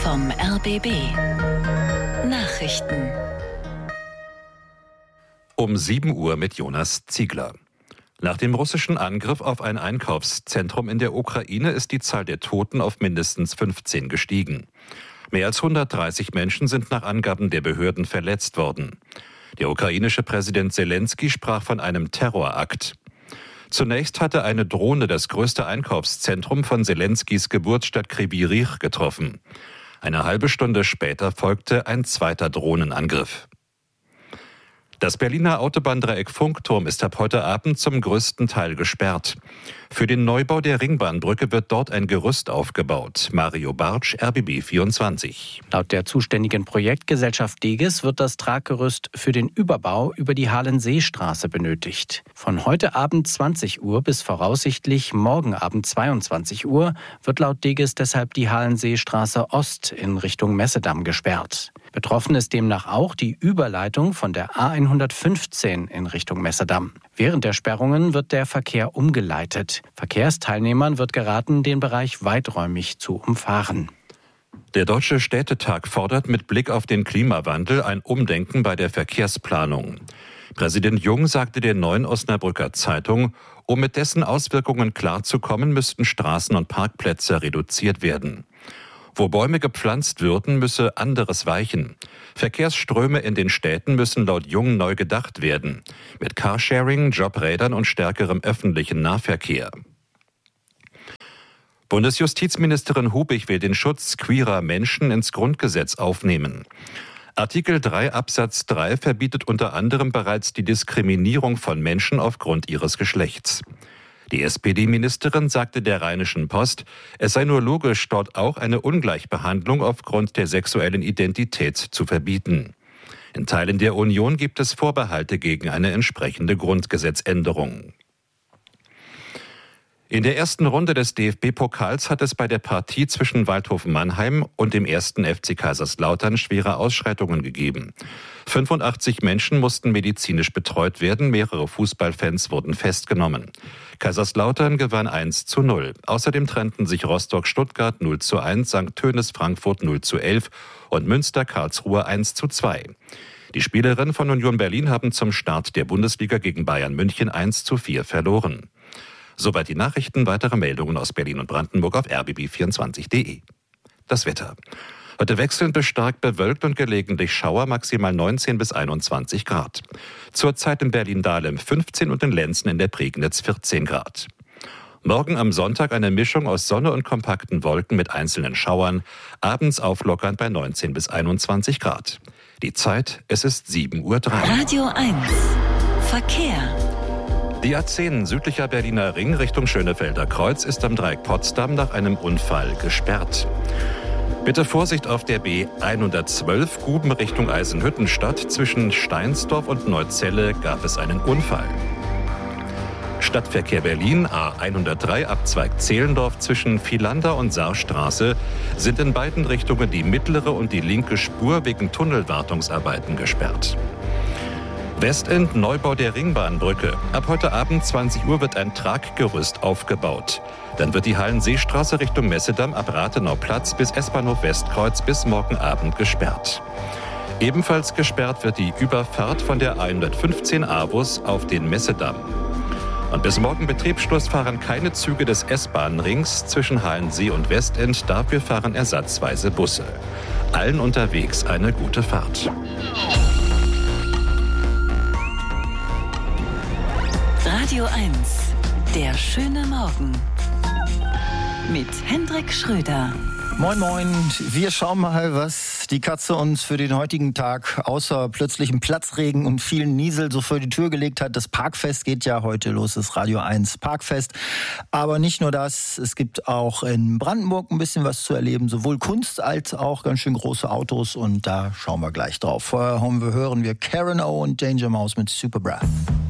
vom RBB. Nachrichten. Um 7 Uhr mit Jonas Ziegler. Nach dem russischen Angriff auf ein Einkaufszentrum in der Ukraine ist die Zahl der Toten auf mindestens 15 gestiegen. Mehr als 130 Menschen sind nach Angaben der Behörden verletzt worden. Der ukrainische Präsident Selenskyj sprach von einem Terrorakt. Zunächst hatte eine Drohne das größte Einkaufszentrum von Selenskys Geburtsstadt Kryvyi Rih getroffen. Eine halbe Stunde später folgte ein zweiter Drohnenangriff. Das Berliner Autobahndreieck Funkturm ist ab heute Abend zum größten Teil gesperrt. Für den Neubau der Ringbahnbrücke wird dort ein Gerüst aufgebaut. Mario Bartsch, RBB 24. Laut der zuständigen Projektgesellschaft Deges wird das Traggerüst für den Überbau über die Halenseestraße benötigt. Von heute Abend 20 Uhr bis voraussichtlich morgen Abend 22 Uhr wird laut Deges deshalb die Halenseestraße Ost in Richtung Messedamm gesperrt. Betroffen ist demnach auch die Überleitung von der A115 in Richtung Messedamm. Während der Sperrungen wird der Verkehr umgeleitet. Verkehrsteilnehmern wird geraten, den Bereich weiträumig zu umfahren. Der Deutsche Städtetag fordert mit Blick auf den Klimawandel ein Umdenken bei der Verkehrsplanung. Präsident Jung sagte der Neuen Osnabrücker Zeitung, um mit dessen Auswirkungen klarzukommen, müssten Straßen und Parkplätze reduziert werden. Wo Bäume gepflanzt würden, müsse anderes weichen. Verkehrsströme in den Städten müssen laut Jung neu gedacht werden. Mit Carsharing, Jobrädern und stärkerem öffentlichen Nahverkehr. Bundesjustizministerin Hubig will den Schutz queerer Menschen ins Grundgesetz aufnehmen. Artikel 3 Absatz 3 verbietet unter anderem bereits die Diskriminierung von Menschen aufgrund ihres Geschlechts. Die SPD-Ministerin sagte der Rheinischen Post, es sei nur logisch, dort auch eine Ungleichbehandlung aufgrund der sexuellen Identität zu verbieten. In Teilen der Union gibt es Vorbehalte gegen eine entsprechende Grundgesetzänderung. In der ersten Runde des DFB-Pokals hat es bei der Partie zwischen Waldhof Mannheim und dem 1. FC Kaiserslautern schwere Ausschreitungen gegeben. 85 Menschen mussten medizinisch betreut werden, mehrere Fußballfans wurden festgenommen. Kaiserslautern gewann 1:0. Außerdem trennten sich Rostock-Stuttgart 0:1, St. Tönis-Frankfurt 0:11 und Münster-Karlsruhe 1:2. Die Spielerinnen von Union Berlin haben zum Start der Bundesliga gegen Bayern München 1:4 verloren. Soweit die Nachrichten. Weitere Meldungen aus Berlin und Brandenburg auf rbb24.de. Das Wetter. Heute wechselnd bis stark bewölkt und gelegentlich Schauer, maximal 19 bis 21 Grad. Zurzeit in Berlin-Dahlem 15 und in Lenzen in der Prignitz 14 Grad. Morgen am Sonntag eine Mischung aus Sonne und kompakten Wolken mit einzelnen Schauern, abends auflockernd bei 19 bis 21 Grad. Die Zeit, es ist 7:03 Uhr. Radio 1. Verkehr. Die A10 südlicher Berliner Ring Richtung Schönefelder Kreuz ist am Dreieck Potsdam nach einem Unfall gesperrt. Bitte Vorsicht auf der B112 Guben Richtung Eisenhüttenstadt. Zwischen Steinsdorf und Neuzelle gab es einen Unfall. Stadtverkehr Berlin, A103 Abzweig Zehlendorf zwischen Vielander und Saarstraße sind in beiden Richtungen die mittlere und die linke Spur wegen Tunnelwartungsarbeiten gesperrt. Westend Neubau der Ringbahnbrücke. Ab heute Abend 20 Uhr wird ein Traggerüst aufgebaut. Dann wird die Halenseestraße Richtung Messedamm ab Rathenauplatz bis S-Bahnhof Westkreuz bis morgen Abend gesperrt. Ebenfalls gesperrt wird die Überfahrt von der 115 Avus auf den Messedamm. Und bis morgen Betriebsschluss fahren keine Züge des S-Bahn-Rings zwischen Halensee und Westend. Dafür fahren ersatzweise Busse. Allen unterwegs eine gute Fahrt. Radio 1. Der schöne Morgen. Mit Hendrik Schröder. Moin, moin. Wir schauen mal, was die Katze uns für den heutigen Tag außer plötzlichem Platzregen und vielen Niesel so vor die Tür gelegt hat. Das Parkfest geht ja heute los, das Radio 1 Parkfest. Aber nicht nur das, es gibt auch in Brandenburg ein bisschen was zu erleben. Sowohl Kunst als auch ganz schön große Autos. Und da schauen wir gleich drauf. Vorher hören wir Karen O und Danger Mouse mit Super Breath.